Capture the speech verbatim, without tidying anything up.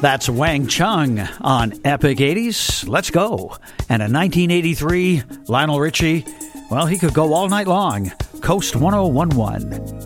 That's Wang Chung on Epic eighties. Let's go. And in nineteen eighty-three, Lionel Richie, well, he could go all night long. Coast one oh one one.